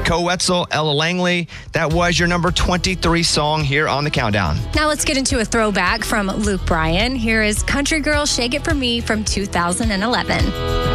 Nico Wetzel, Ella Langley. That was your number 23 song here on the Countdown. Now let's get into a throwback from Luke Bryan. Here is Country Girl, Shake It For Me from 2011.